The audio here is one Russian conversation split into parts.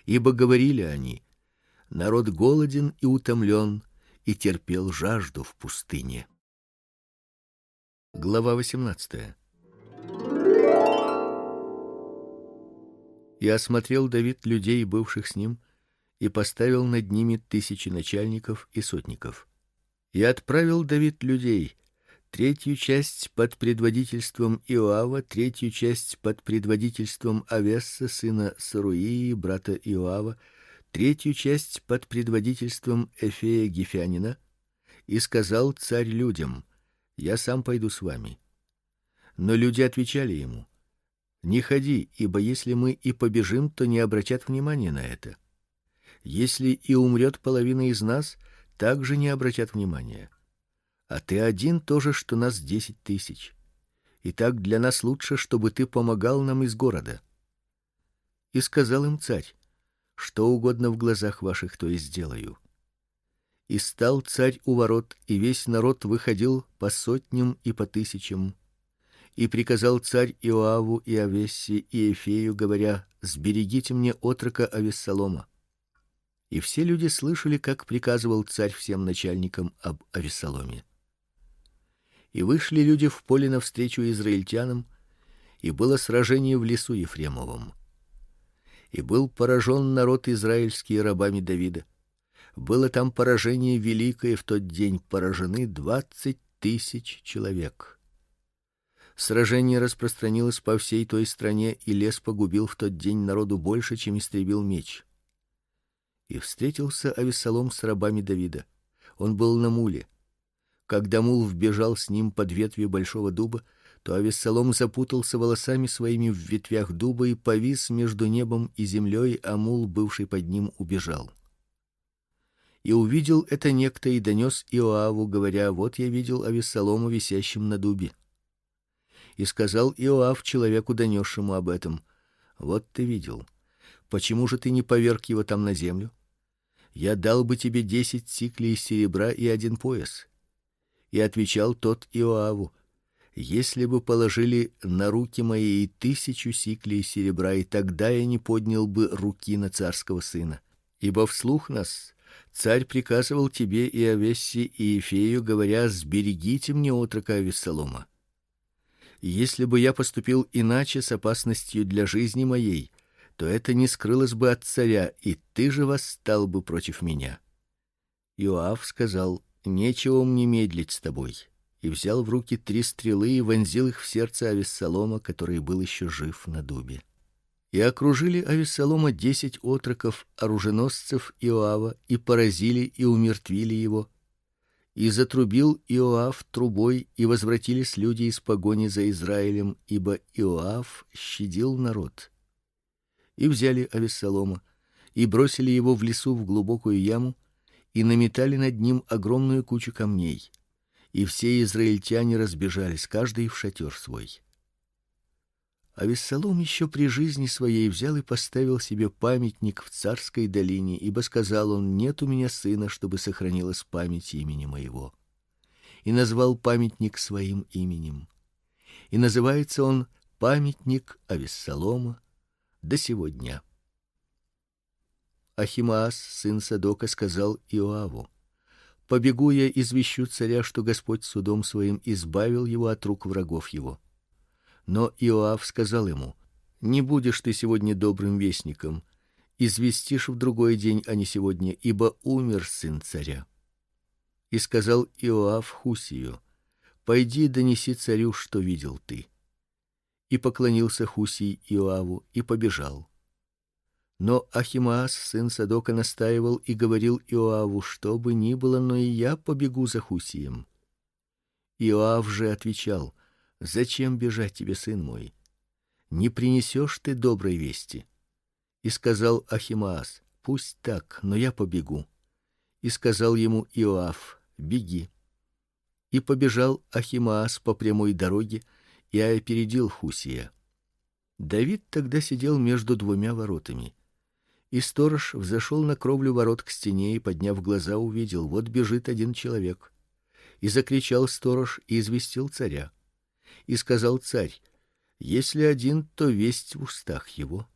Ибо говорили они: народ голоден и утомлен, и терпел жажду в пустыне. Глава 18. И осмотрел Давид людей, бывших с ним, и поставил над ними 1000 начальников и сотников. И отправил Давид людей: третью часть под предводительством Иоава, третью часть под предводительством Авесса сына Саруии, брата Иоава, третью часть под предводительством Эфея Гефянина, и сказал царь людям: я сам пойду с вами. Но люди отвечали ему: не ходи, ибо если мы и побежим, то не обратят внимания на это. Если и умрет половина из нас, также не обратят внимания. А ты один тоже, что нас 10 000. Итак, для нас лучше, чтобы ты помогал нам из города. И сказал им царь: что угодно в глазах ваших, то и сделаю. И стал царь у ворот, и весь народ выходил по сотням и по тысячам. И приказал царь Иоаву и Авессе и Эфею, говоря: сберегите мне отрока Авессалома. И все люди слышали, как приказывал царь всем начальникам об Авессаломе. И вышли люди в поле навстречу израильтянам, и было сражение в лесу Ефремовом. И был поражен народ израильский рабами Давида. Было там поражение великое, в тот день поражены 20 000 человек. Сражение распространилось по всей той стране, и лес погубил в тот день народу больше, чем истребил меч. И встретился Авессалом с рабами Давида. Он был на муле. Когда мул вбежал с ним под ветви большого дуба, то Авессалом запутался волосами своими в ветвях дуба и повис между небом и землей, а мул, бывший под ним, убежал. И увидел это некто и донес Иоаву, говоря: вот я видел Авессалома висящим на дубе. И сказал Иоав человеку, донесшему об этом: вот ты видел. Почему же ты не поверг его там на землю? Я дал бы тебе 10 сиклей серебра и 1 пояс. И отвечал тот Иоаву: если бы положили на руки мои 1000 сиклей серебра, и тогда я не поднял бы руки на царского сына. Ибо вслух нас царь приказывал тебе и Авессе и Эфею, говоря: сберегите мне отрока Авессалома. Если бы я поступил иначе, с опасностью для жизни моей, то это не скрылось бы от царя, и ты же восстал бы против меня. Иоав сказал: нечего мне медлить с тобой. И взял в руки 3 стрелы и вонзил их в сердце Авессалома, который был еще жив на дубе. И окружили Авессалома 10 отроков оруженосцев Иоава, и поразили и умертвили его. И затрубил Иоав трубой, и возвратились люди из погони за Израилем, ибо Иоав щадил народ. И взяли Авессалома, и бросили его в лесу в глубокую яму, и наметали над ним огромную кучу камней. И все израильтяне разбежались, каждый в шатер свой. Авессалом еще при жизни своей взял и поставил себе памятник в Царской долине, ибо сказал он: нет у меня сына, чтобы сохранилась память имени моего. И назвал памятник своим именем. И называется он памятник Авессалома до сего дня. Ахимаас, сын Садока, сказал Иоаву: побегу я извещу царя, что Господь судом своим избавил его от рук врагов его. Но Иоав сказал ему: не будешь ты сегодня добрым вестником, известишь в другой день, а не сегодня, ибо умер сын царя. И сказал Иоав Хусию: пойди донеси царю, что видел ты. И поклонился Хусий Иоаву и побежал. Но Ахимаас, сын Садока, настаивал и говорил Иоаву: что бы ни было, но и я побегу за Хусием. Иоав же отвечал: зачем бежать тебе, сын мой? Не принесешь ты доброй вести. И сказал Ахимаас: пусть так, но я побегу. И сказал ему Иоав: беги. И побежал Ахимаас по прямой дороге и опередил Хусия. Давид тогда сидел между 2 воротами. И сторож взошел на кровлю ворот к стене и, подняв глаза, увидел: вот бежит один человек. И закричал сторож и известил царя. И сказал царь: если один, то весть в устах его.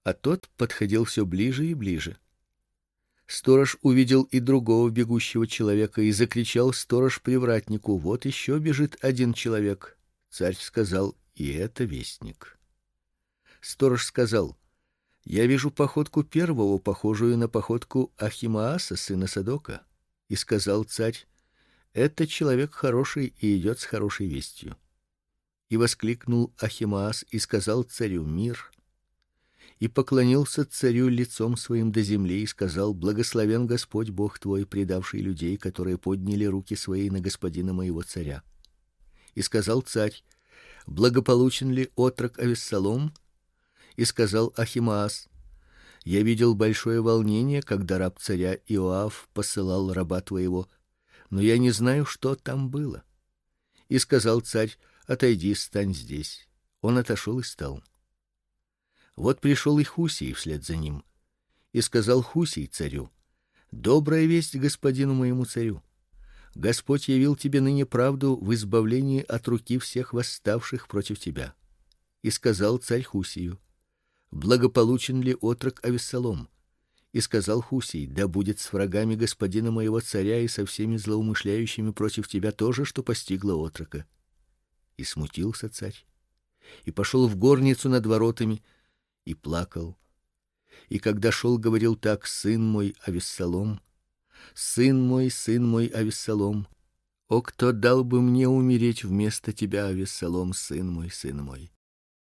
А тот подходил все ближе и ближе. Сторож увидел и другого бегущего человека и закричал сторож привратнику: вот еще бежит один человек. Царь сказал: и это вестник. Сторож сказал: я вижу походку первого, похожую на походку Ахимааса, сына Садока. И сказал царь: это человек хороший и идет с хорошей вестью. И воскликнул Ахимаас и сказал царю: мир. И поклонился царю лицом своим до земли и сказал: благословен Господь Бог твой, предавший людей, которые подняли руки свои на господина моего царя. И сказал царь: благополучен ли отрок Авессалом? И сказал Ахимаас: я видел большое волнение, когда раб царя Иоав посылал раба твоего, но я не знаю, что там было. И сказал царь: отойди, стань здесь. Он отошел и стал. Вот пришел и Хусей вслед за ним. И сказал Хусей царю: добрая весть господину моему царю. Господь явил тебе ныне правду в избавлении от руки всех восставших против тебя. И сказал царь Хусею: благополучен ли отрок Авессалом? И сказал Хусей: да будет с врагами господина моего царя и со всеми злоумышляющими против тебя то же, что постигло отрока. И смутился царь, и пошел в горницу над воротами, и плакал. И когда шел, говорил так: сын мой Авессалом, сын мой Авессалом, о, кто дал бы мне умереть вместо тебя, Авессалом, сын мой, сын мой.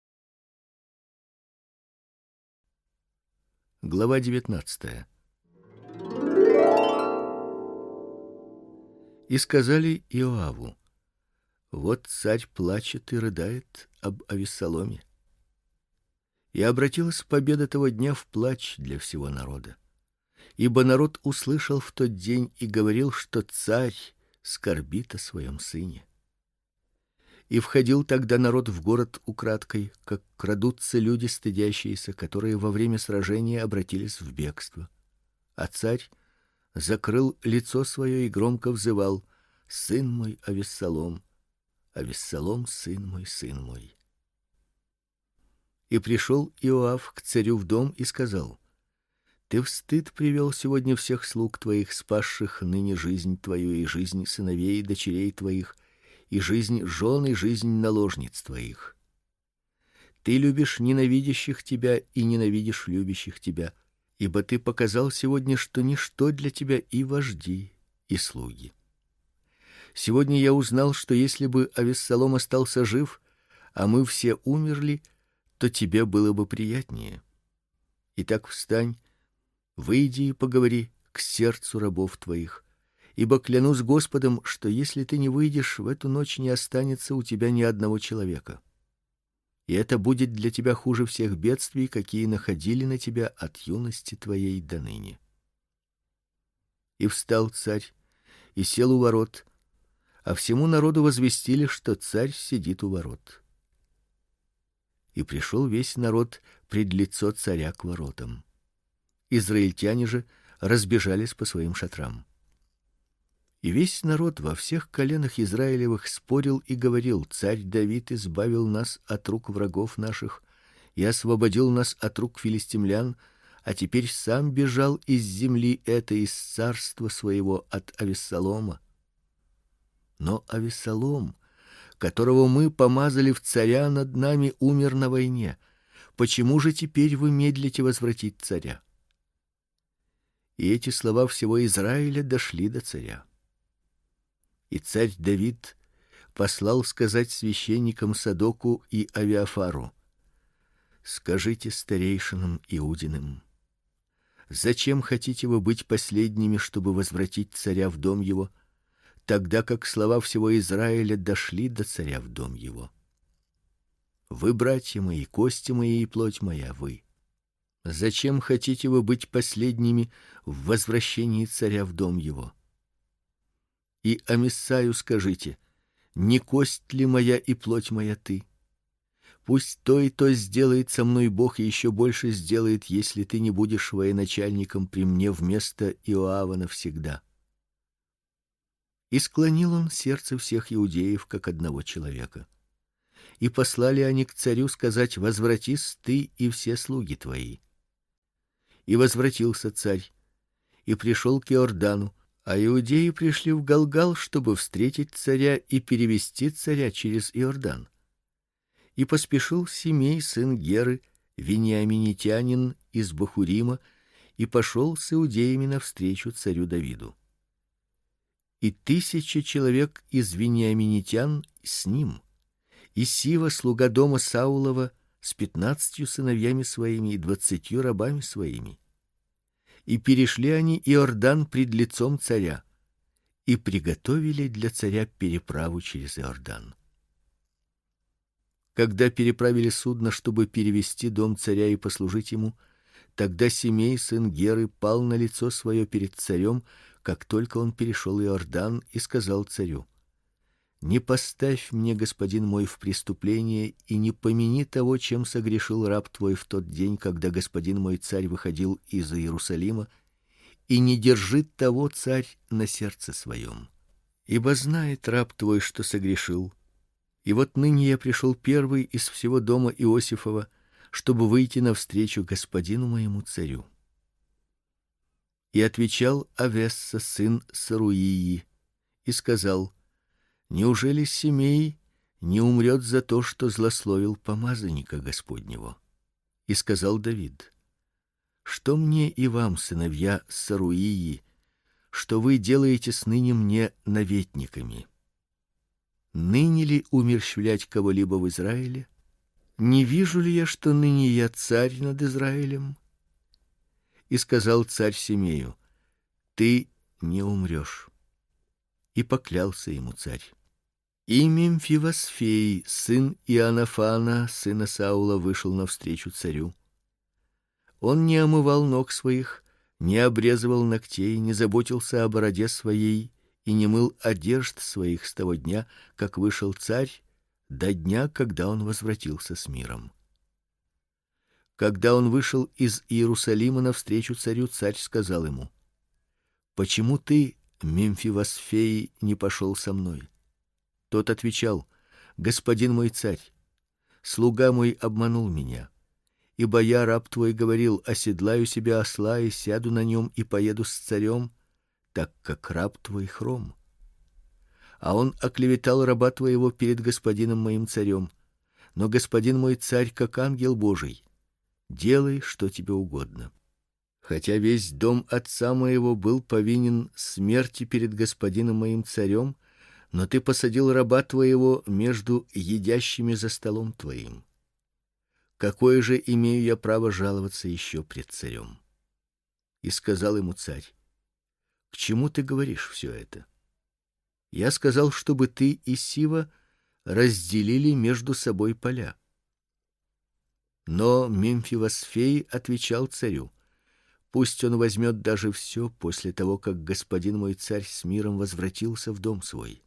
Глава 19. И сказали Иоаву: вот царь плачет и рыдает об Авессаломе. И обратилась победа того дня в плач для всего народа. Ибо народ услышал в тот день и говорил, что царь скорбит о своем сыне. И входил тогда народ в город украдкой, как крадутся люди стыдящиеся, которые во время сражения обратились в бегство. А царь закрыл лицо свое и громко взывал: сын мой Авессалом, Авессалом, сын мой, сын мой. И пришел Иоав к царю в дом и сказал: ты в стыд привел сегодня всех слуг твоих, спасших ныне жизнь твою и жизнь сыновей и дочерей твоих, и жизнь жен и жизнь наложниц твоих. Ты любишь ненавидящих тебя и ненавидишь любящих тебя, ибо ты показал сегодня, что ничто для тебя и вожди, и слуги. Сегодня я узнал, что если бы Авессалом остался жив, а мы все умерли, то тебе было бы приятнее. Итак, встань, выйди и поговори к сердцу рабов твоих, ибо клянусь Господом, что если ты не выйдешь, в эту ночь не останется у тебя ни одного человека. И это будет для тебя хуже всех бедствий, какие находили на тебя от юности твоей до ныне. И встал царь и сел у ворот, а всему народу возвестили, что царь сидит у ворот. И пришел весь народ пред лицо царя к воротам. Израильтяне же разбежались по своим шатрам. И весь народ во всех коленах Израилевых спорил и говорил: царь Давид избавил нас от рук врагов наших и освободил нас от рук филистимлян, а теперь сам бежал из земли этой, из царства своего, от Авессалома. Но Авессалом, которого мы помазали в царя над нами, умер на войне. Почему же теперь вы медлите возвратить царя? И эти слова всего Израиля дошли до царя. И царь Давид послал сказать священникам Садоку и Авиафару: скажите старейшинам Иудиным: зачем хотите вы быть последними, чтобы возвратить царя в дом его, тогда как слова всего Израиля дошли до царя в дом его? Вы, братья мои, кости мои и плоть моя, вы. Зачем хотите вы быть последними в возвращении царя в дом его? И Амисаю скажите: не кость ли моя и плоть моя ты? Пусть то и то сделает со мной Бог, и еще больше сделает, если ты не будешь военачальником при мне вместо Иоава навсегда. И склонил он сердце всех иудеев как одного человека. И послали они к царю сказать: возвратись ты и все слуги твои. И возвратился царь, и пришел к Иордану, а иудеи пришли в Галгал, чтобы встретить царя и перевести царя через Иордан. И поспешил Симей, сын Геры, вениаминитянин из Бахурима, и пошел с иудеями навстречу царю Давиду. И 1000 человек из вениаминитян с ним, и Сива, слуга дома Саулова, с 15 сыновьями своими и 20 рабами своими. И перешли они Иордан пред лицом царя, и приготовили для царя переправу через Иордан. Когда переправили судно, чтобы перевести дом царя и послужить ему, тогда Симей, сын Геры, пал на лицо свое перед царем, как только он перешел Иордан, и сказал царю: не поставь мне, господин мой, в преступление и не помяни того, чем согрешил раб твой в тот день, когда господин мой царь выходил из Иерусалима, и не держи того, царь, на сердце своем. Ибо знает раб твой, что согрешил. И вот ныне я пришел первый из всего дома Иосифова, чтобы выйти навстречу господину моему царю. И отвечал Авесса, сын Саруии, и сказал: неужели Симей не умрет за то, что злословил помазанника Господнего? И сказал Давид: что мне и вам, сыновья Саруии, что вы делаете сныне мне наветниками? Ныне ли умерщвлять кого-либо в Израиле? Не вижу ли я, что ныне я царь над Израилем? И сказал царь Симею: ты не умрешь. И поклялся ему царь. И Мемфивосфей, сын Иоаннафана, сына Саула, вышел навстречу царю. Он не омывал ног своих, не обрезывал ногтей, не заботился о бороде своей и не мыл одежд своих с того дня, как вышел царь, до дня, когда он возвратился с миром. Когда он вышел из Иерусалима навстречу царю, царь сказал ему: почему ты, Мемфивосфей, не пошел со мной? Тот отвечал: господин мой царь, слуга мой обманул меня. Ибо я, раб твой, говорил: оседлаю себе осла и сяду на нем и поеду с царем, так как раб твой хром. А он оклеветал раба твоего перед господином моим царем. Но господин мой царь, как ангел Божий, делай, что тебе угодно. Хотя весь дом отца моего был повинен смерти перед господином моим царем, но ты посадил раба твоего между едящими за столом твоим. Какое же имею я право жаловаться еще пред царем? И сказал ему царь: к чему ты говоришь все это? Я сказал, чтобы ты и Сива разделили между собой поля. Но Мемфивосфей отвечал царю: пусть он возьмет даже все после того, как господин мой царь с миром возвратился в дом свой.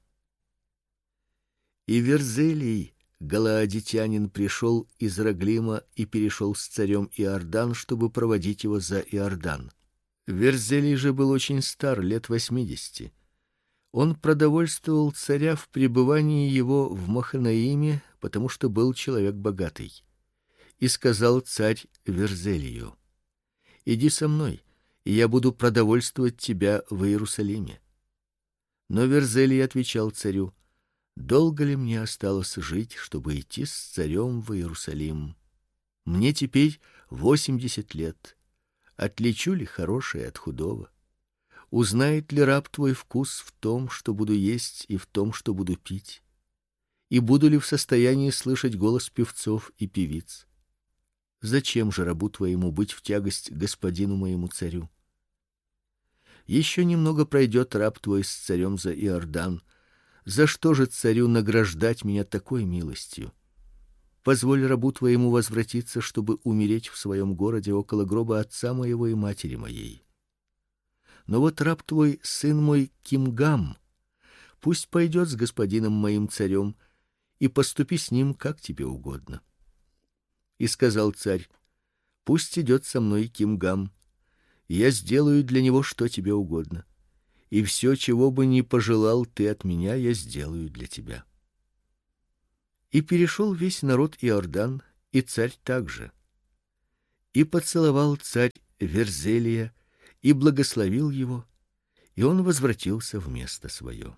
И Верзелий, галаадитянин, пришел из Раглима и перешел с царем Иордан, чтобы проводить его за Иордан. Верзелий же был очень стар, лет 80. Он продовольствовал царя в пребывании его в Маханаиме, потому что был человек богатый. И сказал царь Верзелию: иди со мной, и я буду продовольствовать тебя в Иерусалиме. Но Верзелий отвечал царю: долго ли мне осталось жить, чтобы идти с царем в Иерусалим? Мне теперь 80 лет. Отличу ли хорошее от худого? Узнает ли раб твой вкус в том, что буду есть, и в том, что буду пить? И буду ли в состоянии слышать голос певцов и певиц? Зачем же рабу твоему быть в тягость господину моему царю? Еще немного пройдет раб твой с царем за Иордан. За что же царю награждать меня такой милостью? Позволь рабу твоему возвратиться, чтобы умереть в своем городе около гроба отца моего и матери моей. Но вот раб твой, сын мой Кимгам, пусть пойдет с господином моим царем, и поступи с ним, как тебе угодно. И сказал царь: пусть идет со мной Кимгам, и я сделаю для него что тебе угодно. И все, чего бы ни пожелал ты от меня, я сделаю для тебя. И перешел весь народ Иордан, и царь также. И поцеловал царь Верзелия и благословил его, и он возвратился в место свое.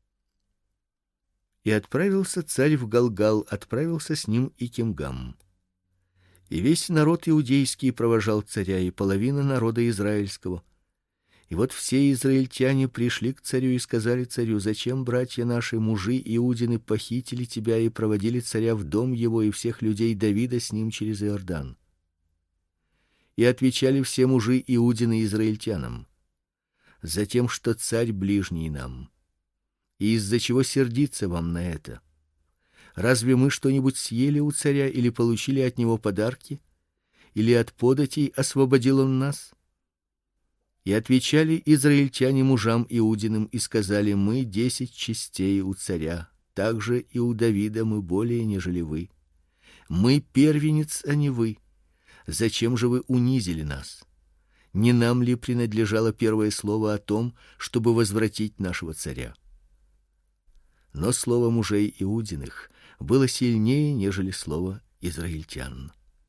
И отправился царь в Галгал, отправился с ним и Кимгам. И весь народ иудейский провожал царя, и половина народа израильского. И вот все израильтяне пришли к царю и сказали царю: зачем братья наши, мужи иудины, похитили тебя и проводили царя в дом его и всех людей Давида с ним через Иордан? И отвечали все мужи иудины израильтянам: затем, что царь ближний нам. И из-за чего сердиться вам на это? Разве мы что-нибудь съели у царя или получили от него подарки? Или от податей освободил он нас? И отвечали израильтяне мужам иудиным и сказали: мы 10 частей у царя, также и у Давида мы более, нежели вы. Мы первенец, а не вы. Зачем же вы унизили нас? Не нам ли принадлежало первое слово о том, чтобы возвратить нашего царя? Но слово мужей иудиных было сильнее, нежели слово израильтян.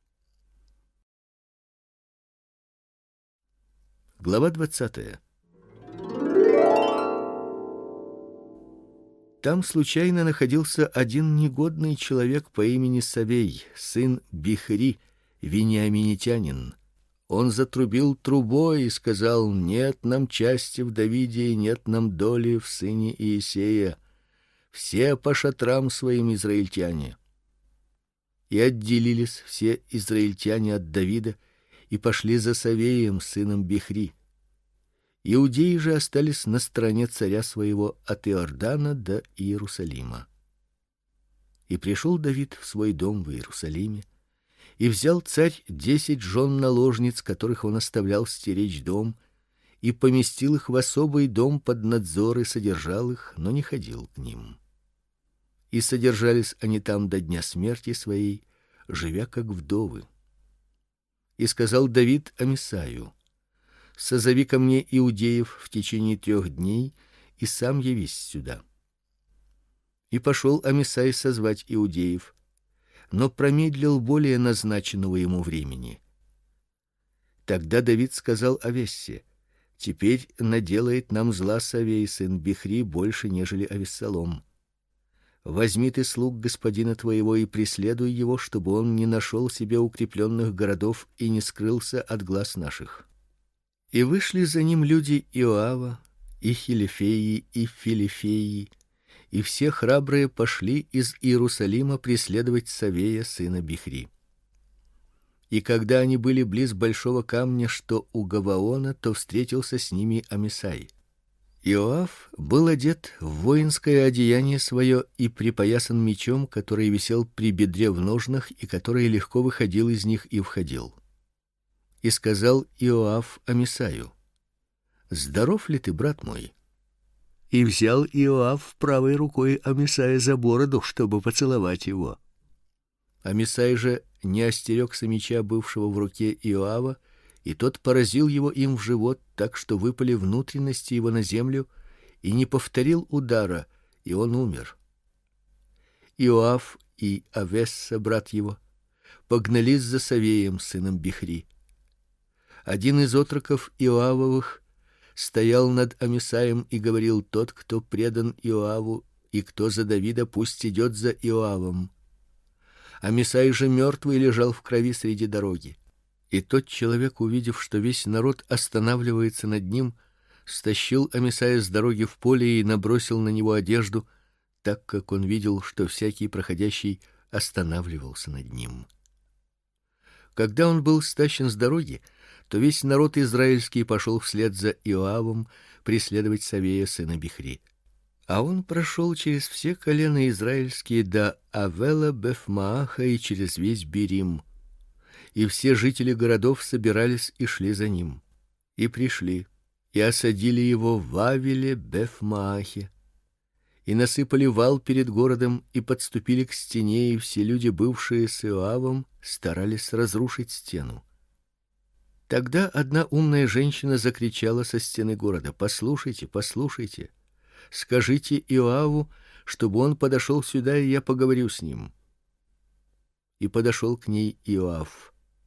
Глава 20. Там случайно находился один негодный человек по имени Савей, сын Бихри, вениаминитянин. Он затрубил трубой и сказал: нет нам части в Давиде, и нет нам доли в сыне Иесея. Все по шатрам своим израильтяне. И отделились все израильтяне от Давида и пошли за Савеем, сыном Бихри. Иудеи же остались на стороне царя своего от Иордана до Иерусалима. И пришел Давид в свой дом в Иерусалиме, и взял царь 10 жен наложниц, которых он оставлял стеречь дом, и поместил их в особый дом под надзор и содержал их, но не ходил к ним. И содержались они там до дня смерти своей, живя как вдовы. И сказал Давид Амисаю: созови ко мне иудеев в течение 3 дней и сам явись сюда. И пошел Амисай созвать иудеев, но промедлил более назначенного ему времени. Тогда Давид сказал Авессе: теперь наделает нам зла Савей, сын Бихри, больше, нежели Авессалом. Возьми ты слуг господина твоего и преследуй его, чтобы он не нашел себе укрепленных городов и не скрылся от глаз наших. И вышли за ним люди Иоава, и Хилифеи, и Филифеи, и все храбрые пошли из Иерусалима преследовать Савея, сына Бихри. И когда они были близ большого камня, что у Гаваона, то встретился с ними Амисай. Иоав был одет в воинское одеяние свое и припоясан мечом, который висел при бедре в ножнах и который легко выходил из них и входил. И сказал Иоав Амисаю: здоров ли ты, брат мой? И взял Иоав правой рукой Амисая за бороду, чтобы поцеловать его. Амисай же не остерегся меча, бывшего в руке Иоава, и тот поразил его им в живот, так что выпали внутренности его на землю, и не повторил удара, и он умер. Иоав и Авесса, брат его, погнались за Савеем, сыном Бихри. Один из отроков Иоавовых стоял над Амисаем и говорил: тот, кто предан Иоаву и кто за Давида, пусть идет за Иоавом. Амисай же мертвый лежал в крови среди дороги. И тот человек, увидев, что весь народ останавливается над ним, стащил Амисая с дороги в поле и набросил на него одежду, так как он видел, что всякий проходящий останавливался над ним. Когда он был стащен с дороги, то весь народ израильский пошел вслед за Иоавом преследовать Савея, сына Бихри. А он прошел через все колена израильские до Авела Бефмааха и через весь Бирим. И все жители городов собирались и шли за ним. И пришли, и осадили его в Авеле Бефмаахе, и насыпали вал перед городом, и подступили к стене, и все люди, бывшие с Иоавом, старались разрушить стену. Тогда одна умная женщина закричала со стены города: послушайте, послушайте, скажите Иоаву, чтобы он подошел сюда, и я поговорю с ним. И подошел к ней Иоав.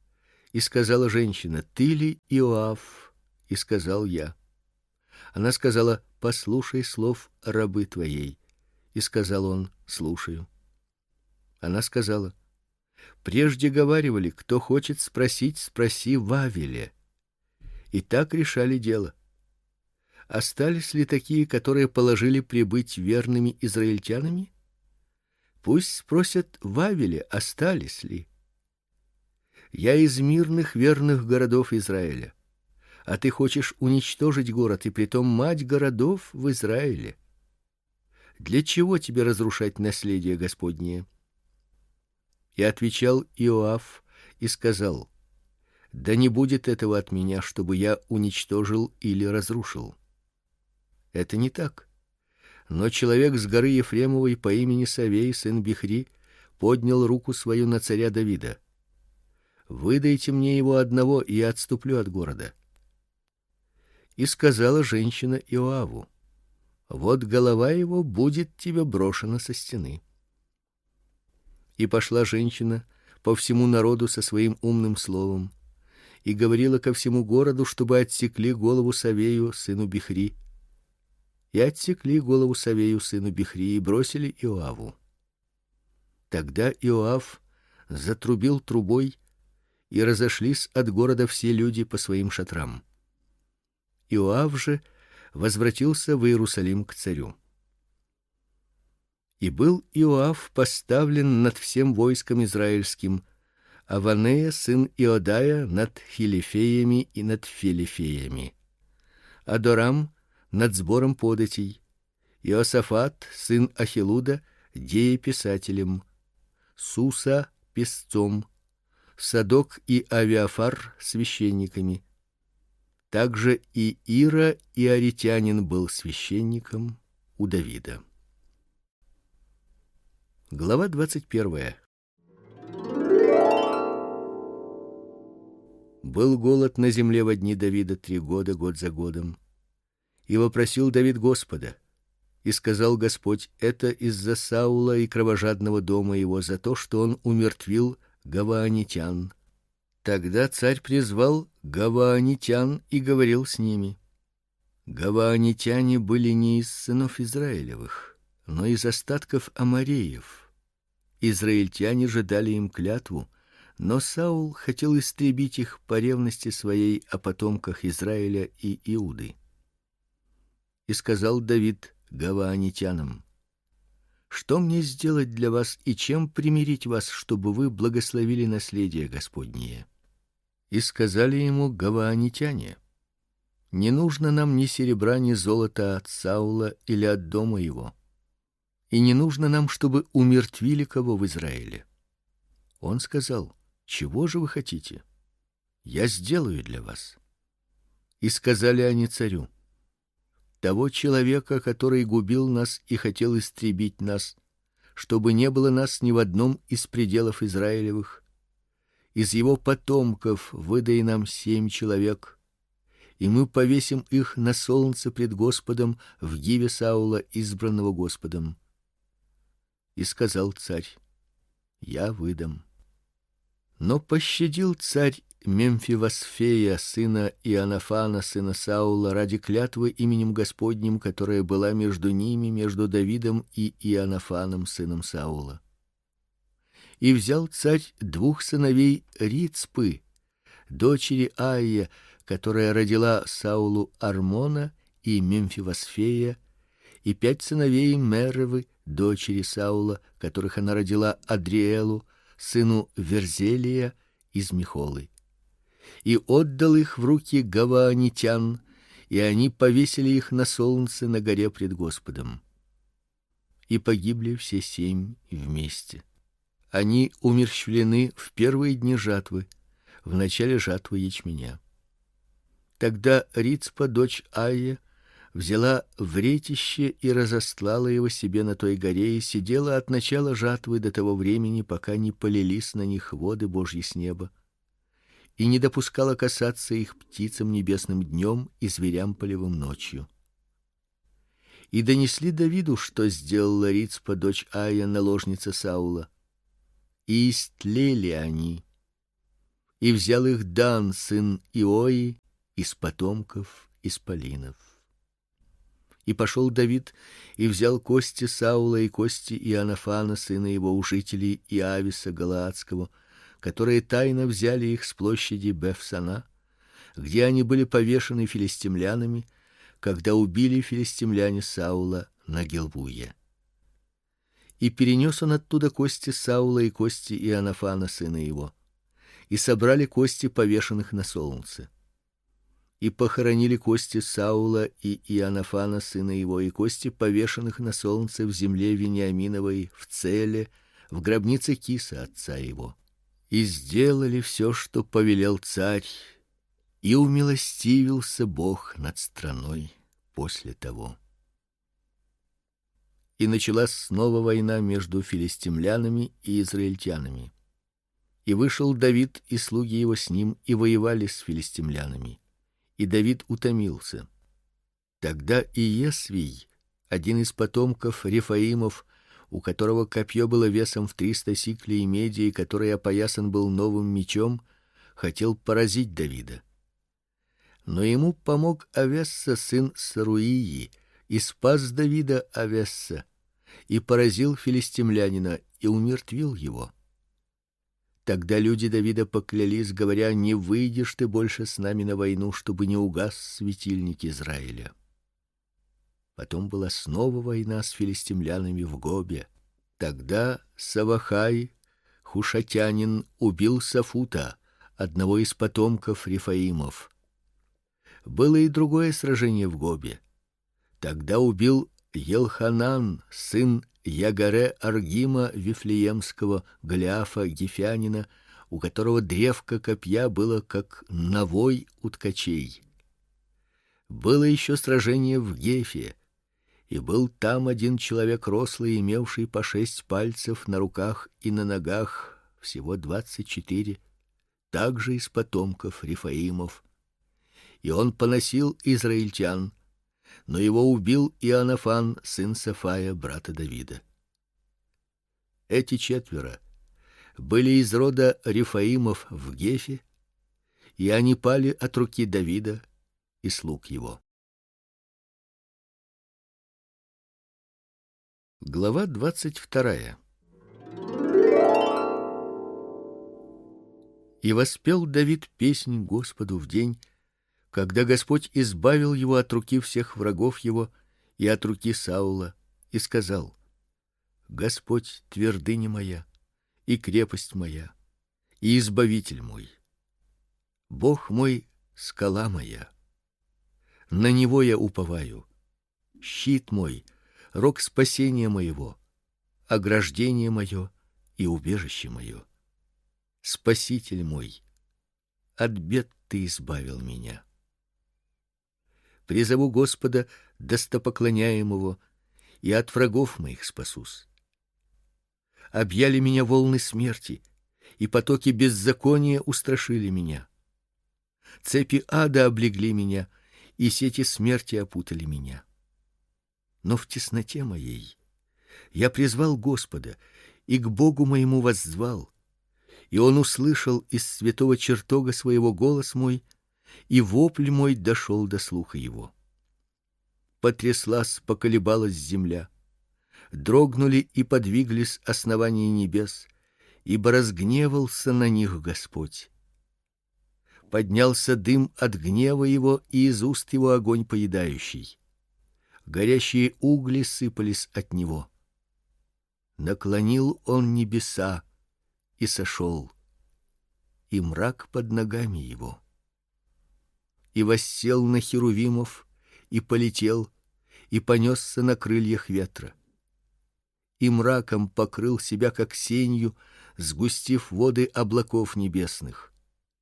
И сказала женщина: Ты ли Иоав? И сказал: Я. Она сказала: Послушай слов рабы твоей. И сказал он: Слушаю. Она сказала: Прежде говаривали: кто хочет спросить, спроси в Авеле. И так решали дело. Остались ли такие, которые положили прибыть верными израильтянами? Пусть спросят в Авеле, остались ли. Я из мирных верных городов Израиля, а ты хочешь уничтожить город, и притом мать городов в Израиле. Для чего тебе разрушать наследие Господнее? И отвечал Иоав и сказал: Да не будет этого от меня, чтобы я уничтожил или разрушил. Это не так. Но человек с горы Ефремовой по имени Савей, сын Бихри, поднял руку свою на царя Давида. Выдайте мне его одного, и я отступлю от города. И сказала женщина Иоаву: Вот голова его будет тебе брошена со стены. И пошла женщина по всему народу со своим умным словом и говорила ко всему городу, чтобы отсекли голову Савею, сыну Бихри. И отсекли голову Савею, сыну Бихри, и бросили Иоаву. Тогда Иоав затрубил трубой, и разошлись от города все люди по своим шатрам. Иоав же возвратился в Иерусалим к царю. И был Иоав поставлен над всем войском израильским, а Ванея, сын Иодая, над хилифеями и над филифеями, Адорам над сбором податей, Иосафат, сын Ахилуда, дееписателем, Суса песцом, Садок и Авиафар священниками. Также и Ира иаритянин был священником у Давида. Глава 21. Был голод на земле во дни Давида 3 года, год за годом. И вопросил Давид Господа, и сказал Господь: это из-за Саула и кровожадного дома его, за то, что он умертвил гаваанитян. Тогда царь призвал гаваанитян и говорил с ними. Гаваанитяне были не из сынов Израилевых, но из остатков амореев. Израильтяне же дали им клятву, но Саул хотел истребить их по ревности своей о потомках Израиля и Иуды. И сказал Давид гаваанитянам: Что мне сделать для вас и чем примирить вас, чтобы вы благословили наследие Господнее? И сказали ему гаваанитяне: Не нужно нам ни серебра, ни золота от Саула или от дома его, и не нужно нам, чтобы умертвили кого в Израиле. Он сказал: Чего же вы хотите? Я сделаю для вас. И сказали они царю: Того человека, который губил нас и хотел истребить нас, чтобы не было нас ни в одном из пределов Израилевых, из его потомков выдай нам 7 человек, и мы повесим их на солнце пред Господом в гиве Саула, избранного Господом. И сказал царь: Я выдам. Но пощадил царь Мемфивосфея, сына Иоаннафана, сына Саула, ради клятвы именем Господним, которая была между ними, между Давидом и Иоаннафаном, сыном Саула. И взял царь 2 сыновей Рицпы, дочери Аия, которая родила Саулу Армона и Мемфивосфея, и 5 сыновей Меревы, дочери Саула, которых она родила Адриэлу, сыну Верзелия из Михолы. И отдал их в руки гаваанитян, и они повесили их на солнце на горе пред Господом. И погибли все 7 вместе. Они умерщвлены в первые дни жатвы, в начале жатвы ячменя. Тогда Рицпа, дочь Аия, взяла вретище и разостлала его себе на той горе и сидела от начала жатвы до того времени, пока не полились на них воды Божьи с неба, и не допускала касаться их птицам небесным днем и зверям полевым ночью. И донесли Давиду, что сделала Рицпа, дочь Аия, наложница Саула, и истлели они. и взял их Дан, сын Иои, из потомков исполинов. И пошел Давид и взял кости Саула и кости Иоаннафана, сына его, у жителей Иависа галаадского, которые тайно взяли их с площади Бефсана, где они были повешены филистимлянами, когда убили филистимляне Саула на Гилбуе. И перенес он оттуда кости Саула и кости Иоаннафана, сына его, и собрали кости повешенных на солнце. И похоронили кости Саула и Иоаннафана, сына его, и кости повешенных на солнце в земле Вениаминовой, в Целе, в гробнице Киса отца его. И сделали все, что повелел царь, и умилостивился Бог над страной после того. И началась снова война между филистимлянами и израильтянами. И вышел Давид и слуги его с ним, и воевали с филистимлянами. И Давид утомился. Тогда Иесвий, один из потомков Рефаимов, у которого копье было весом в 300 сиклей меди, и который опоясан был новым мечом, хотел поразить Давида. Но ему помог Авесса, сын Саруии, и спас Давида Авесса, и поразил филистимлянина и умертвил его. Тогда люди Давида поклялись, говоря: не выйдешь ты больше с нами на войну, чтобы не угас светильник Израиля. Потом была снова война с филистимлянами в Гобе. Тогда Савахай, хушатянин, убил Сафута, одного из потомков Рефаимов. Было и другое сражение в Гобе. Тогда убил Елханан, сын Ягаре-Аргима Вифлеемского, Голиафа Гефянина, у которого древко копья было как навой у ткачей. Было еще сражение в Гефе, и был там один человек рослый, имевший по 6 пальцев на руках и на ногах, всего 24, также из потомков Рефаимов. И он поносил израильтян, но его убил Иоаннафан, сын Сафая, брата Давида. Эти 4 были из рода Рефаимов в Гефе, и они пали от руки Давида и слуг его. Глава 22. И воспел Давид песнь Господу в день, когда Господь избавил его от руки всех врагов его и от руки Саула, и сказал: Господь твердыня моя и крепость моя и избавитель мой, Бог мой, скала моя. На него я уповаю, щит мой, рог спасения моего, ограждение мое и убежище мое. Спаситель мой, от бед ты избавил меня. Призову Господа, достопоклоняемого, и от врагов моих спасусь. Объяли меня волны смерти, и потоки беззакония устрашили меня. Цепи ада облегли меня, и сети смерти опутали меня. Но в тесноте моей я призвал Господа, и к Богу моему воззвал, и Он услышал из святого чертога своего голос мой, и вопль мой дошел до слуха его. Потряслась, поколебалась земля, дрогнули и подвиглись основания небес, ибо разгневался на них Господь. Поднялся дым от гнева его, и из уст его огонь поедающий. Горящие угли сыпались от него. Наклонил он небеса и сошел, и мрак под ногами его. И воссел на херувимов, и полетел, и понесся на крыльях ветра. И мраком покрыл себя, как сенью, сгустив воды облаков небесных.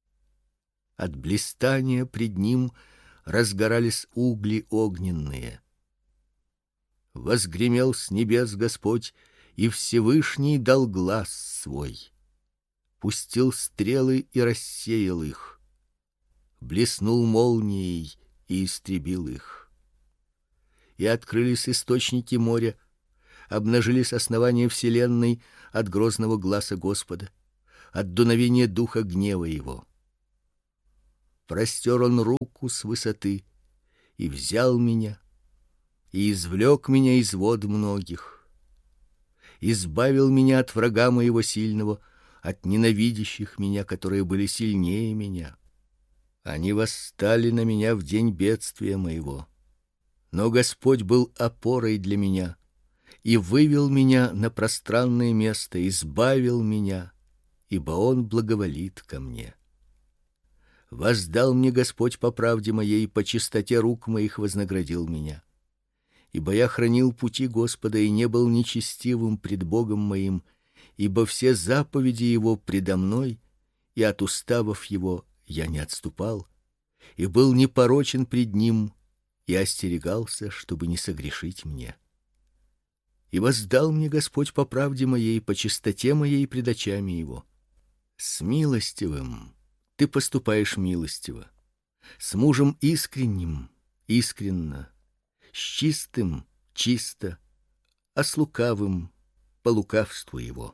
От блистания пред ним разгорались угли огненные. Возгремел с небес Господь, и Всевышний дал глас свой. Пустил стрелы и рассеял их. Блеснул молнией и истребил их. И открылись источники моря, обнажились основания вселенной от грозного гласа Господа, от дуновения духа гнева его. простер он руку с высоты и взял меня, и извлек меня из вод многих, избавил меня от врага моего сильного, от ненавидящих меня, которые были сильнее меня. Они восстали на меня в день бедствия моего. Но Господь был опорой для меня и вывел меня на пространное место, избавил меня, ибо Он благоволит ко мне. Воздал мне Господь по правде моей, по чистоте рук моих вознаградил меня. Ибо я хранил пути Господа и не был нечестивым пред Богом моим, ибо все заповеди Его предо мной, и от уставов Его я не отступал, и был непорочен пред Ним, и остерегался, чтобы не согрешить мне. И воздал мне Господь по правде моей, по чистоте моей пред очами Его. С милостивым ты поступаешь милостиво, с мужем искренним искренно, с чистым чисто, а с лукавым по лукавству его.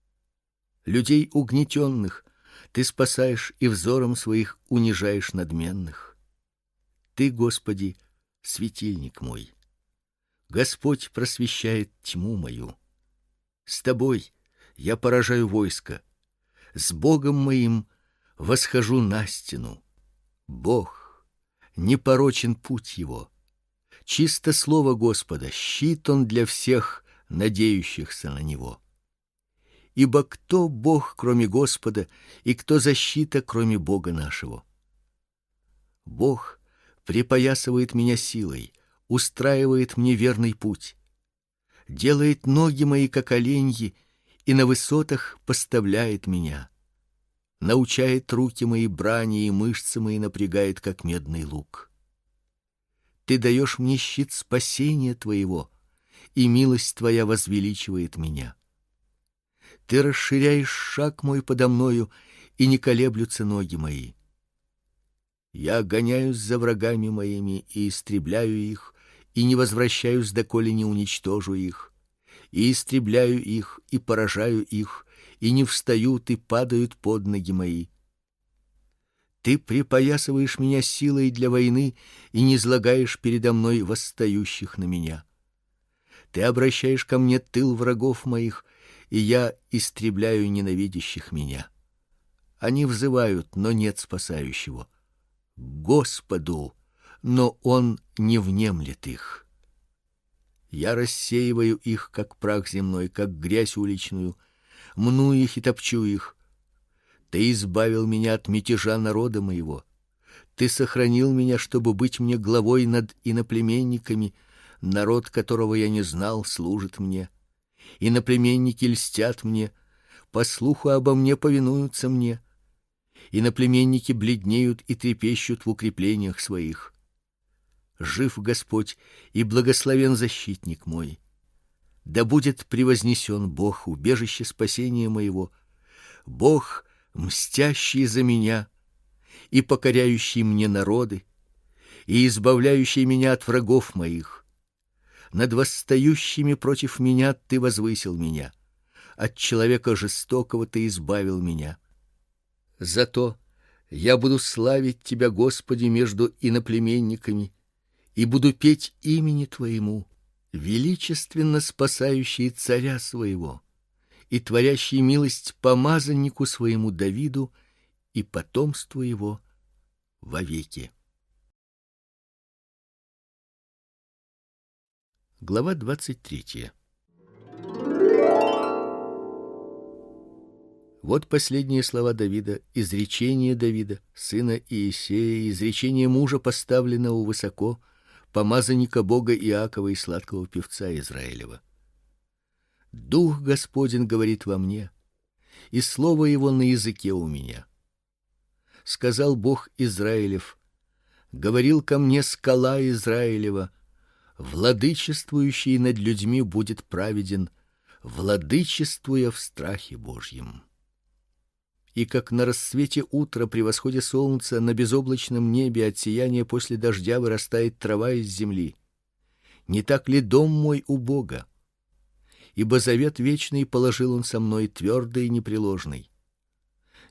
Людей угнетенных ты спасаешь и взором своих унижаешь надменных. Ты, Господи, светильник мой. Господь просвещает тьму мою. С тобой я поражаю войско. С Богом моим восхожу на стену. Бог, непорочен путь его. Чисто слово Господа, щит он для всех, надеющихся на него. Ибо кто Бог, кроме Господа, и кто защита, кроме Бога нашего? Бог припоясывает меня силой, устраивает мне верный путь, делает ноги мои как оленьи и на высотах поставляет меня, научает руки мои брани и мышцы мои напрягает, как медный лук. Ты даешь мне щит спасения твоего, и милость твоя возвеличивает меня. Ты расширяешь шаг мой подо мною, и не колеблются ноги мои. Я гоняюсь за врагами моими и истребляю их, и не возвращаюсь, доколе не уничтожу их, и истребляю их, и поражаю их, и не встают, и падают под ноги мои. Ты припоясываешь меня силой для войны и низлагаешь передо мной восстающих на меня. Ты обращаешь ко мне тыл врагов моих, и я истребляю ненавидящих меня. Они взывают, но нет спасающего. Господу, но Он не внемлет их. Я рассеиваю их, как прах земной, как грязь уличную, мну их и топчу их. Ты избавил меня от мятежа народа моего. Ты сохранил меня, чтобы быть мне главой над иноплеменниками. Народ, которого я не знал, служит мне. Иноплеменники льстят мне, по слуху обо мне повинуются мне. Иноплеменники бледнеют и трепещут в укреплениях своих. Жив Господь и благословен защитник мой. Да будет превознесен Бог, убежище спасения моего, Бог, мстящий за меня и покоряющий мне народы, и избавляющий меня от врагов моих. Над восстающими против меня ты возвысил меня, от человека жестокого ты избавил меня. Зато я буду славить тебя, Господи, между иноплеменниками, и буду петь имени твоему, величественно спасающий царя своего и творящий милость помазаннику своему Давиду и потомству его вовеки. Глава 23. Вот последние слова Давида, изречение Давида, сына Иессея, изречение мужа, поставленного высоко, помазанника Бога Иакова и сладкого певца Израилева. Дух Господень говорит во мне, и слово его на языке у меня. Сказал Бог Израилев: говорил ко мне скала Израилева: владычествующий над людьми будет праведен, владычествуя в страхе Божьем. И как на рассвете утра при восходе солнца на безоблачном небе от сияния после дождя вырастает трава из земли, не так ли дом мой у Бога? Ибо завет вечный положил он со мной, твердый и непреложный.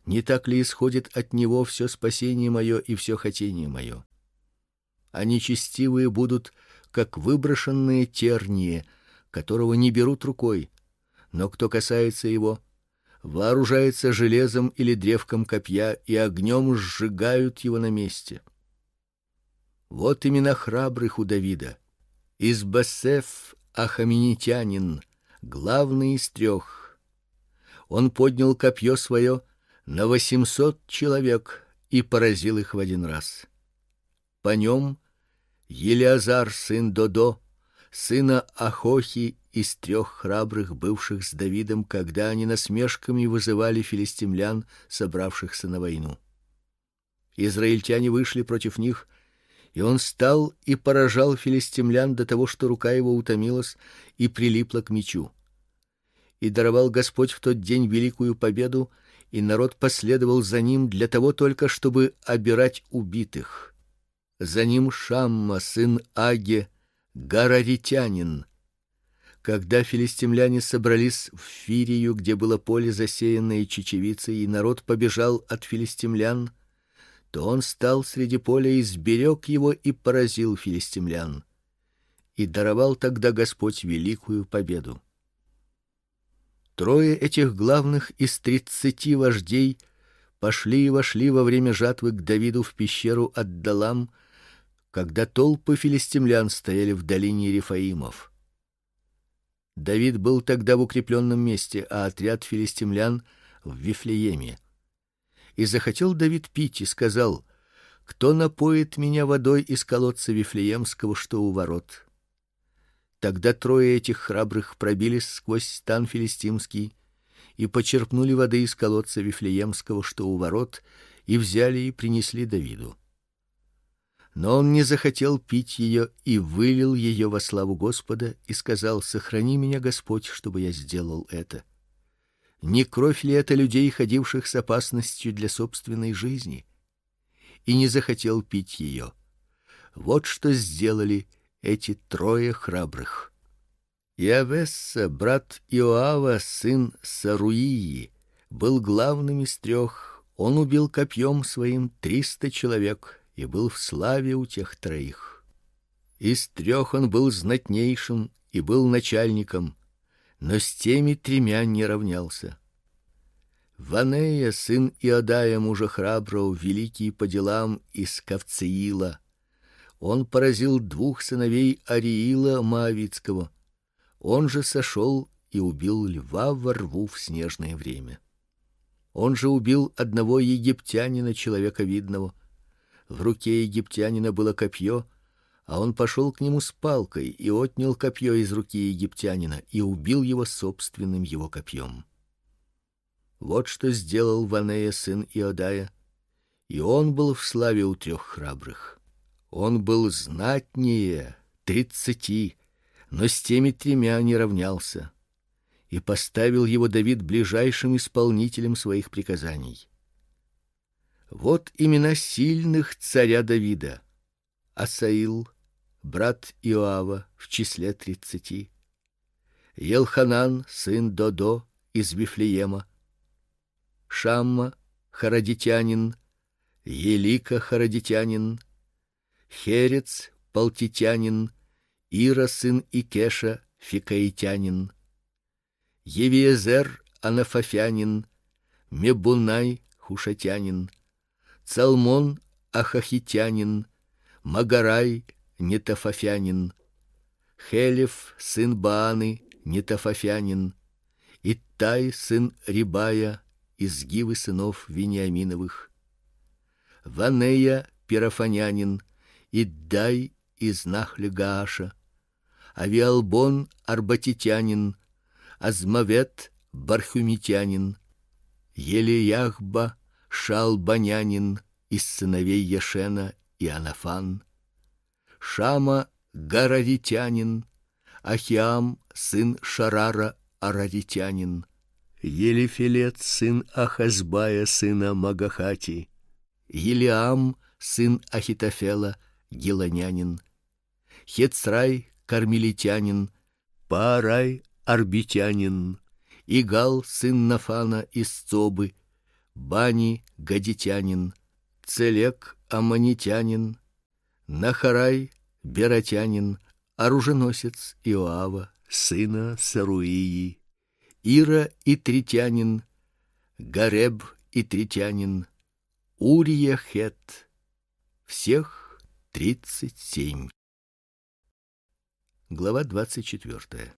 Не так ли исходит от него все спасение мое и все хотение мое? А нечестивые будут как выброшенные тернии, которого не берут рукой, но кто касается его, вооружается железом или древком копья, и огнем сжигают его на месте. Вот имена храбрых у Давида: Избасеф ахаменитянин, главный из трех. Он поднял копье свое на 800 человек и поразил их в один раз. По нем Елиазар сын Додо, сына Ахохи, из трех храбрых, бывших с Давидом, когда они насмешками вызывали филистимлян, собравшихся на войну. Израильтяне вышли против них, и он стал и поражал филистимлян до того, что рука его утомилась и прилипла к мечу. И даровал Господь в тот день великую победу, и народ последовал за ним для того только, чтобы обирать убитых. За ним Шамма сын Аге, гараритянин. Когда филистимляне собрались в Фирию, где было поле, засеянное чечевицей, и народ побежал от филистимлян, то он стал среди поля и сберег его и поразил филистимлян. И даровал тогда Господь великую победу. Трое этих главных из 30 вождей пошли и вошли во время жатвы к Давиду в пещеру Аддалам, когда толпы филистимлян стояли в долине Рефаимов. Давид был тогда в укрепленном месте, а отряд филистимлян в Вифлееме. И захотел Давид пить и сказал: кто напоит меня водой из колодца Вифлеемского, что у ворот? Тогда трое этих храбрых пробились сквозь стан филистимский и почерпнули воды из колодца Вифлеемского, что у ворот, и взяли и принесли Давиду. Но он не захотел пить ее и вылил ее во славу Господа и сказал: сохрани меня, Господь, чтобы я сделал это. Не кровь ли это людей, ходивших с опасностью для собственной жизни? И не захотел пить ее. Вот что сделали эти трое храбрых. Иавесса, брат Иоава, сын Саруии, был главным из трех. Он убил копьем своим 300 человек и был в славе у тех троих. Из трех он был знатнейшим и был начальником, но с теми тремя не равнялся. Ванея, сын Иодая, мужа храброго, великий по делам, из Кавцеила. Он поразил 2 сыновей Ариила Моавитского. Он же сошел и убил льва во рву в снежное время. Он же убил одного египтянина, человека видного. В руке египтянина было копье, а он пошел к нему с палкой и отнял копье из руки египтянина и убил его собственным его копьем. Вот что сделал Ванея, сын Иодая, и он был в славе у трех храбрых. Он был знатнее 30, но с теми тремя не равнялся, и поставил его Давид ближайшим исполнителем своих приказаний. Вот имена сильных царя Давида: Асаил, брат Иоава, в числе 30, Елханан, сын Додо, из Вифлеема, Шамма, харадитянин, Елика, харадитянин, Херец, палтитянин, Ира, сын Икеша, фикаитянин, Евиезер, анафафянин, Мебунай, хушатянин, Цалмон, ахахитянин, Магарай, нетофафянин, Хелев, сын Бааны, нетофафянин, Иттай, сын Рибая, из Гивы сынов Вениаминовых, Ванея, пирафанянин, Иддай, из Нахли Гааша, Авиалбон, арбатитянин, Азмавет, бархумитянин, Елияхба, шалбанянин, из сыновей Яшена и Анафан, Шама, гараритянин, Ахиам, сын Шарара, араритянин, Елифелет, сын Ахазбая, сына Магахати, Елиам, сын Ахитофела, гилонянин, Хецрай, кармелитянин, Паарай, арбитянин, Игал, сын Нафана, из Цобы, Бани гадитянин, Целек аммонитянин, Нахарай беротянин, оруженосец Иоава, сына Саруии, Ира итритянин, Гареб итритянин, Урия хет, всех 37. Глава 24.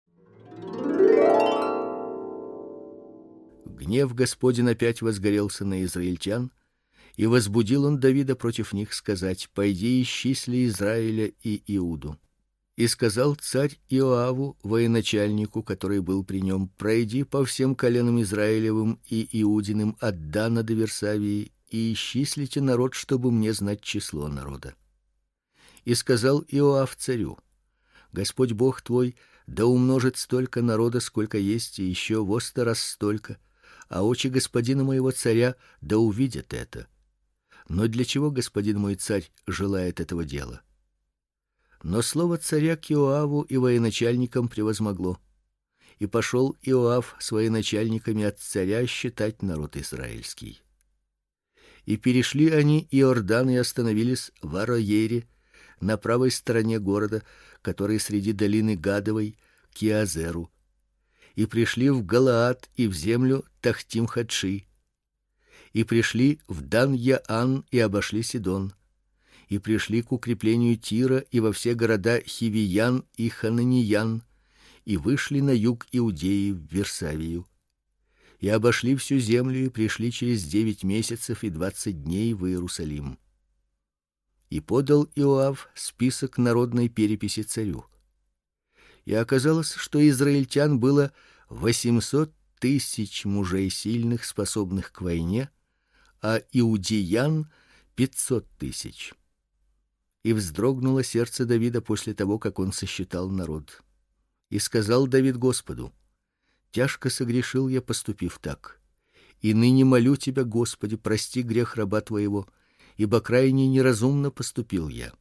Гнев Господень опять возгорелся на израильтян, и возбудил он Давида против них сказать: пойди исчисли Израиля и Иуду. И сказал царь Иоаву, военачальнику, который был при нем: пройди по всем коленам Израилевым и Иудиным от Дана до Версавии, и исчислите народ, чтобы мне знать число народа. И сказал Иоав царю: Господь Бог твой да умножит столько народа, сколько есть, и еще во 100 раз столько, а очи господина моего царя да увидят это. Но для чего господин мой царь желает этого дела? Но слово царя к Иоаву и военачальникам превозмогло. И пошел Иоав с военачальниками от царя считать народ израильский. И перешли они Иордан и остановились в Ароере, на правой стороне города, который среди долины Гадовой, к Иазеру. И пришли в Галаад и в землю Тахтим-Хадши. И пришли в Дан-Яан и обошли Сидон. И пришли к укреплению Тира и во все города Хивиян и Хананиян, и вышли на юг Иудеи в Версавию. И обошли всю землю и пришли через 9 месяцев и 20 дней в Иерусалим. И подал Иоав список народной переписи царю. И оказалось, что израильтян было 800 000 мужей сильных, способных к войне, а иудеян 500 000. И вздрогнуло сердце Давида после того, как он сосчитал народ. И сказал Давид Господу: тяжко согрешил я, поступив так. И ныне молю тебя, Господи, прости грех раба твоего, ибо крайне неразумно поступил я.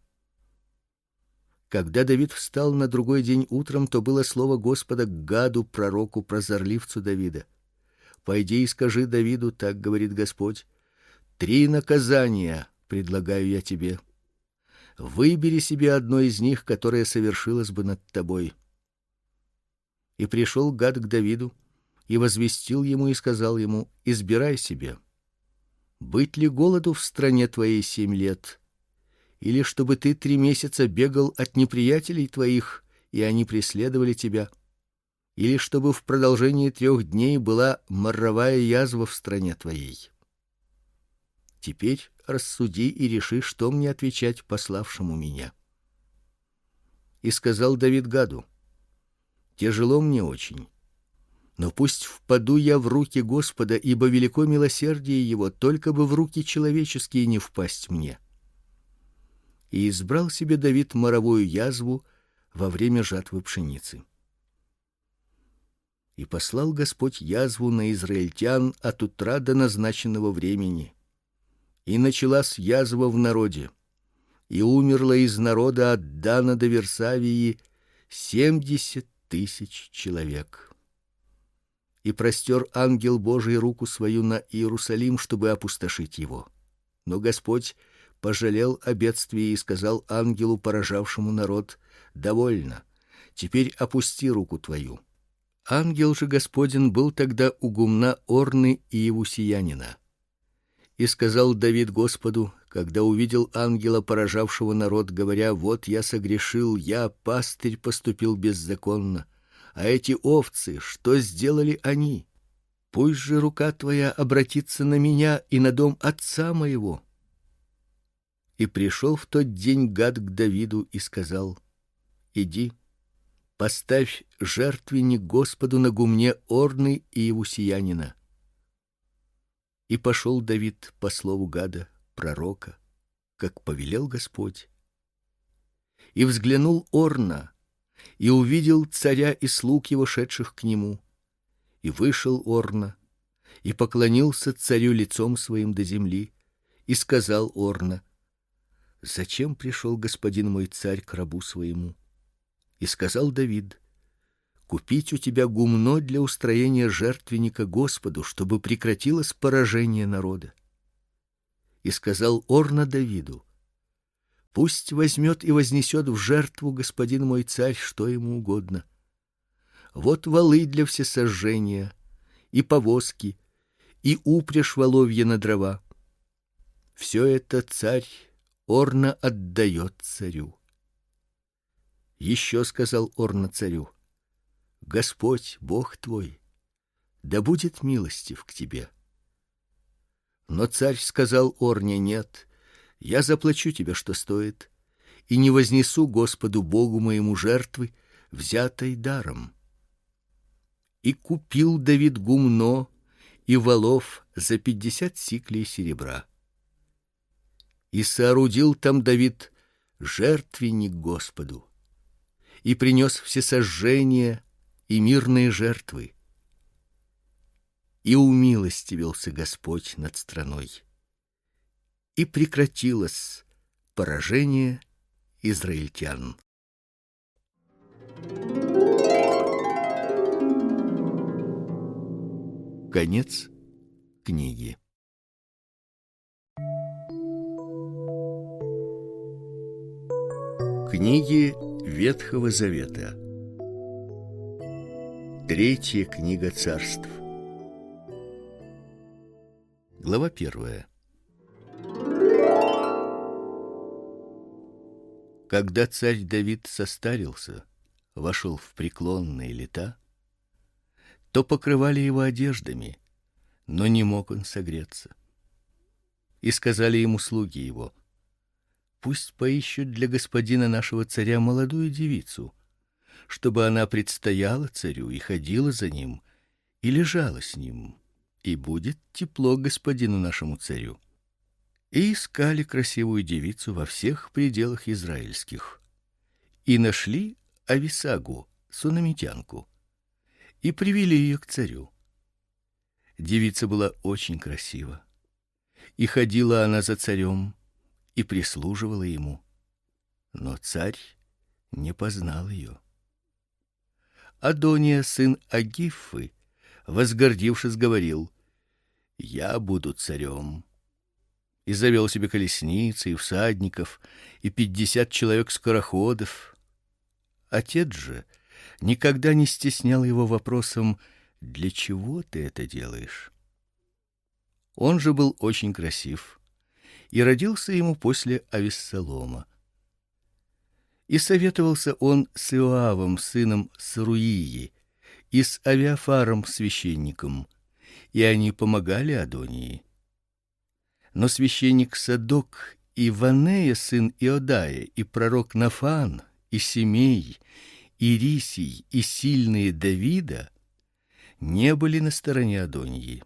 Когда Давид встал на другой день утром, то было слово Господа к Гаду, пророку, прозорливцу Давида: пойди и скажи Давиду, так говорит Господь: 3 наказания предлагаю я тебе. Выбери себе одно из них, которое совершилось бы над тобой. И пришел Гад к Давиду и возвестил ему и сказал ему: избирай себе, быть ли голоду в стране твоей 7 лет, или чтобы ты 3 месяца бегал от неприятелей твоих, и они преследовали тебя, или чтобы в продолжении 3 дней была моровая язва в стране твоей. Теперь рассуди и реши, что мне отвечать пославшему меня. И сказал Давид Гаду: тяжело мне очень, но пусть впаду я в руки Господа, ибо велико милосердие его, только бы в руки человеческие не впасть мне. И избрал себе Давид моровую язву во время жатвы пшеницы. И послал Господь язву на израильтян от утра до назначенного времени. И началась язва в народе, и умерло из народа от Дана до Версавии 70 000 человек. И простер ангел Божий руку свою на Иерусалим, чтобы опустошить его. Но Господь пожалел о бедствии и сказал ангелу, поражавшему народ: довольно, теперь опусти руку твою. Ангел же Господень был тогда у гумна Орны и Иевусеянина. И сказал Давид Господу, когда увидел ангела, поражавшего народ, говоря: вот я согрешил, я, пастырь, поступил беззаконно, а эти овцы, что сделали они? Пусть же рука твоя обратится на меня и на дом отца моего. И пришел в тот день Гад к Давиду и сказал: иди, поставь жертвенник Господу на гумне Орны и Иевусеянина. И пошел Давид по слову Гада, пророка, как повелел Господь. И взглянул Орна, и увидел царя и слуг его, шедших к нему. И вышел Орна, и поклонился царю лицом своим до земли, и сказал Орна: зачем пришел господин мой царь к рабу своему? И сказал Давид: купить у тебя гумно для устроения жертвенника Господу, чтобы прекратилось поражение народа. И сказал Орна Давиду: пусть возьмет и вознесет в жертву господин мой царь, что ему угодно. Вот волы для всесожжения, и повозки, и упряжь воловья на дрова. Все это царь Орна отдает царю. Еще сказал Орна царю: Господь, Бог твой, да будет милостив к тебе. Но царь сказал Орне: нет, я заплачу тебе, что стоит, и не вознесу Господу Богу моему жертвы, взятой даром. И купил Давид гумно и волов за 50 сиклей серебра. И соорудил там Давид жертвенник Господу, и принес всесожжения и мирные жертвы. И умилостивился Господь над страной, и прекратилось поражение израильтян. Конец книги. Книги Ветхого Завета. Третья книга Царств. Глава 1. Когда царь Давид состарился, вошел в преклонные лета, то покрывали его одеждами, но не мог он согреться. И сказали ему слуги его: пусть поищут для господина нашего царя молодую девицу, чтобы она предстояла царю и ходила за ним, и лежала с ним, и будет тепло господину нашему царю. И искали красивую девицу во всех пределах израильских, и нашли Ависагу, сунамитянку, и привели ее к царю. Девица была очень красива, и ходила она за царем, и прислуживала ему, но царь не познал ее. Адония, сын Агиффы, возгордившись, говорил: я буду царем. И завел себе колесницы и всадников, и 50 человек скороходов. Отец же никогда не стеснял его вопросом: для чего ты это делаешь? Он же был очень красив, и родился ему после Авессалома. И советовался он с Иоавом, сыном Саруии, и с Авиафаром, священником, и они помогали Адонии. Но священник Садок и Ванея, сын Иодая, и пророк Нафан, и Семей, и Рисий, и сильные Давида не были на стороне Адонии.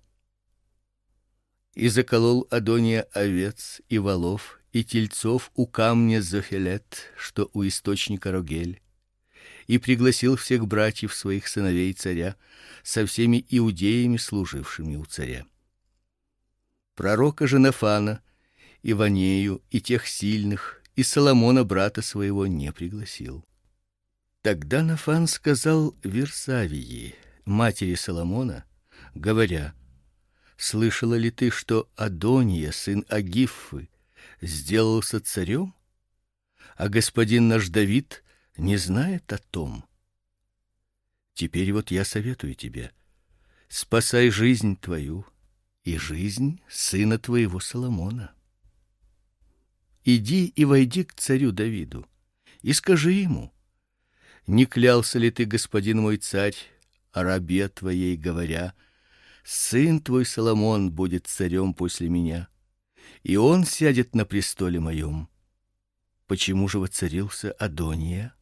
И заколол Адония овец и волов и тельцов у камня Зохелет, что у источника Рогель, и пригласил всех братьев своих сыновей царя со всеми иудеями, служившими у царя. Пророка же Нафана, и Ванею, и тех сильных, и Соломона брата своего не пригласил. Тогда Нафан сказал Версавии, матери Соломона, говоря: слышала ли ты, что Адония, сын Агиффы, сделался царем, а господин наш Давид не знает о том? Теперь вот я советую тебе: спасай жизнь твою и жизнь сына твоего Соломона. Иди и войди к царю Давиду и скажи ему: не клялся ли ты, господин мой царь, о рабе твоей, говоря: сын твой Соломон будет царем после меня, и он сядет на престоле моем? Почему же воцарился Адония?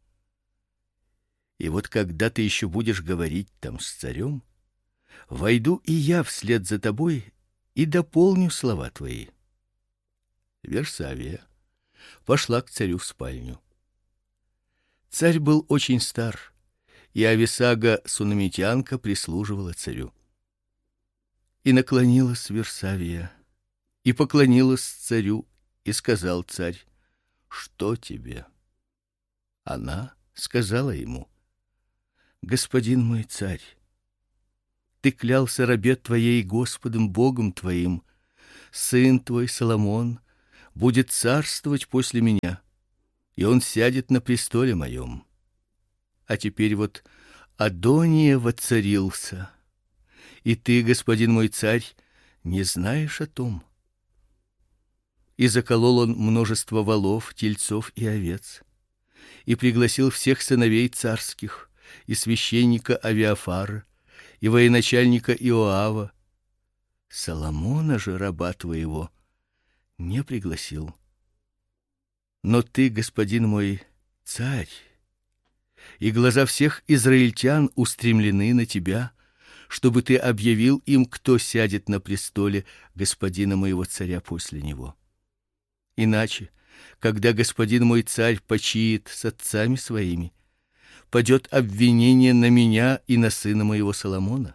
И вот когда ты еще будешь говорить там с царем, войду и я вслед за тобой и дополню слова твои. Версавия пошла к царю в спальню. Царь был очень стар, и Ависага сунамитянка прислуживала царю. И наклонилась Версавия, и поклонилась царю, и сказал царь: что тебе? Она сказала ему: господин мой царь, ты клялся рабе твоей Господом Богом твоим: сын твой Соломон будет царствовать после меня, и он сядет на престоле моем. А теперь вот Адония воцарился, и ты, господин мой царь, не знаешь о том. И заколол он множество волов, тельцов и овец, и пригласил всех сыновей царских, и священника Авиафара, и военачальника Иоава. Соломона же, раба твоего, не пригласил. Но ты, господин мой царь, и глаза всех израильтян устремлены на тебя, чтобы ты объявил им, кто сядет на престоле господина моего царя после него. Иначе, когда господин мой царь почиет с отцами своими, падет обвинение на меня и на сына моего Соломона.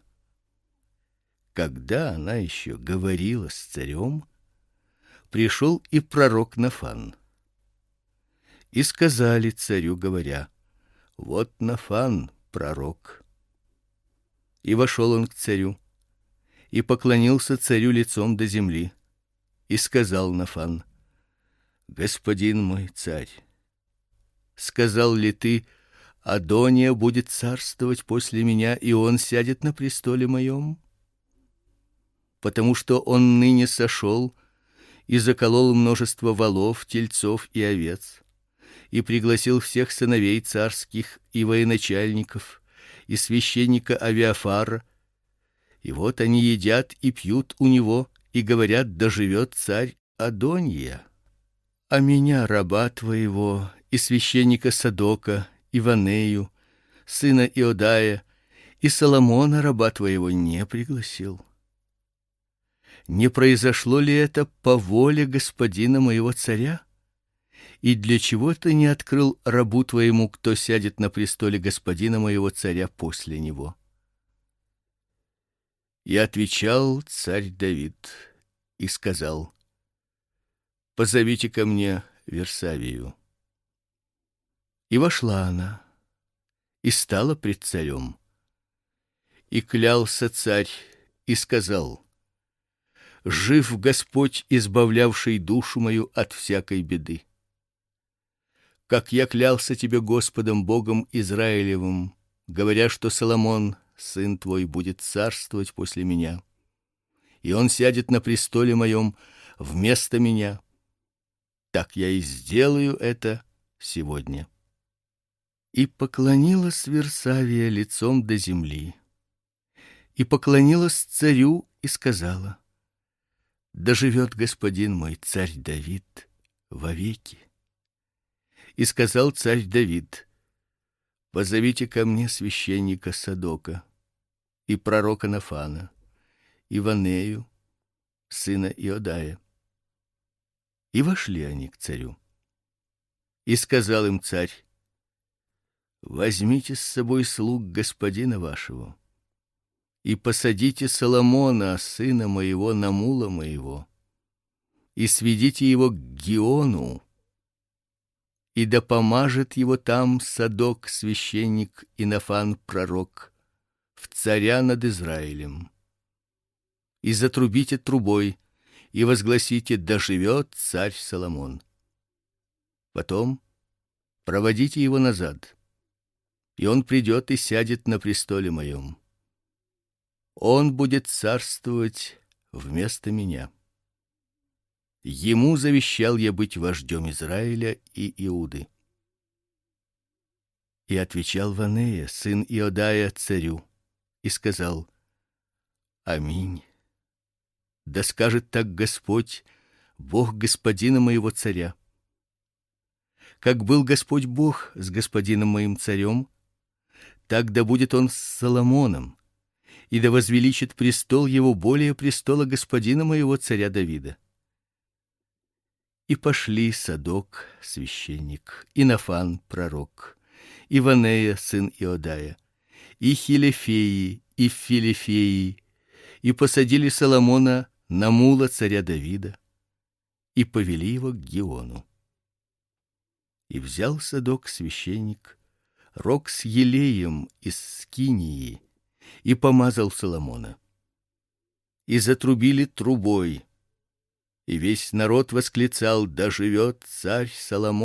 Когда она еще говорила с царем, пришел и пророк Нафан. И сказали царю, говоря: вот Нафан, пророк. И вошел он к царю, и поклонился царю лицом до земли, и сказал Нафан: господин мой царь, сказал ли ты: Адония будет царствовать после меня, и он сядет на престоле моем? Потому что он ныне сошел и заколол множество волов, тельцов и овец, и пригласил всех сыновей царских и военачальников, и священника Авиафара, и вот они едят и пьют у него, и говорят: да живет царь Адония. А меня, раба твоего, и священника Садока, и Ванею, сына Иодая, и Соломона, раба твоего, не пригласил. Не произошло ли это по воле господина моего царя? И для чего ты не открыл рабу твоему, кто сядет на престоле господина моего царя после него? И отвечал царь Давид и сказал: позовите ко мне Версавию. И вошла она, и стала пред царем. И клялся царь и сказал: жив Господь, избавлявший душу мою от всякой беды. Как я клялся тебе Господом Богом Израилевым, говоря, что Соломон, сын твой, будет царствовать после меня, и он сядет на престоле моем вместо меня, так я и сделаю это сегодня. И поклонилась Версавия лицом до земли, и поклонилась царю и сказала: да живет господин мой царь Давид вовеки. И сказал царь Давид: позовите ко мне священника Садока и пророка Нафана, и Ванею, сына Иодая. И вошли они к царю. И сказал им царь: возьмите с собой слуг господина вашего, и посадите Соломона, сына моего, на мула моего, и сведите его к Гиону, и да помажет его там Садок священник и Нафан пророк в царя над Израилем. И затрубите трубой, и возгласите: да живет царь Соломон. Потом проводите его назад, и он придет и сядет на престоле моем. Он будет царствовать вместо меня. Ему завещал я быть вождем Израиля и Иуды. И отвечал Ванея, сын Иодая, царю, и сказал: аминь. Да скажет так Господь, Бог господина моего царя. Как был Господь Бог с господином моим царем, так да будет он с Соломоном, и да возвеличит престол его более престола господина моего царя Давида. И пошли Садок, священник, и Нафан, пророк, и Ванея, сын Иодая, и Хилефеи, и Филефеи, и посадили Соломона на мула царя Давида, и повели его к Гиону. И взял Садок, священник, рог с елеем из скинии и помазал Соломона. И затрубили трубой, и весь народ восклицал: да живет царь Соломон.